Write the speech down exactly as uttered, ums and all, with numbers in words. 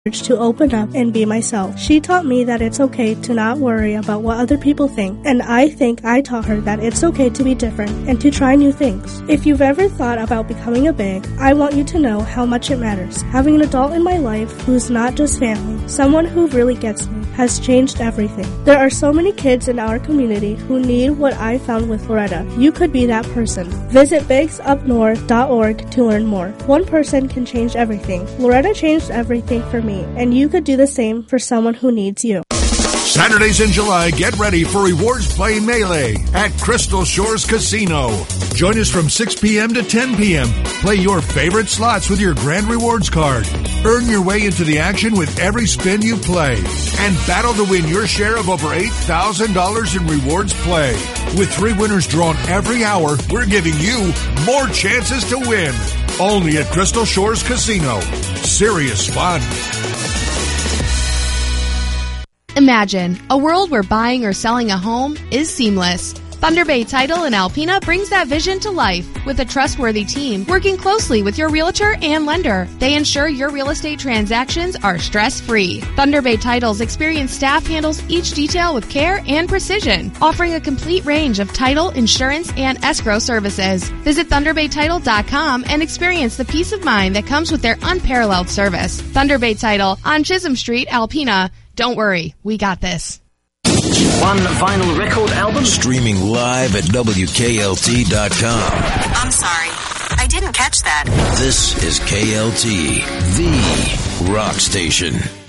to open up and be myself. She taught me that it's okay to not worry about what other people think, and I think I taught her that it's okay to be different and to try new things. If you've ever thought about becoming a big, I want you to know how much it matters. Having an adult in my life who's not just family, someone who really gets me, has changed everything. There are so many kids in our community who need what I found with Loretta. You could be that person. Visit bigs up north dot org to learn more. One person can change everything. Loretta changed everything for me, and you could do the same for someone who needs you. Saturdays in July, get ready for Rewards Play Melee at Crystal Shores Casino. Join us from six p.m. to ten p.m. Play your favorite slots with your Grand Rewards card. Earn your way into the action with every spin you play. And battle to win your share of over eight thousand dollars in rewards play. With three winners drawn every hour, we're giving you more chances to win. Only at Crystal Shores Casino. Serious fun. Imagine a world where buying or selling a home is seamless. Thunder Bay Title in Alpena brings that vision to life with a trustworthy team working closely with your realtor and lender. They ensure your real estate transactions are stress-free. Thunder Bay Title's experienced staff handles each detail with care and precision, offering a complete range of title, insurance, and escrow services. Visit thunder bay title dot com and experience the peace of mind that comes with their unparalleled service. Thunder Bay Title on Chisholm Street, Alpena. Don't worry, we got this. One vinyl record album. Streaming live at W K L T dot com. I'm sorry, I didn't catch that. This is K L T, the rock station.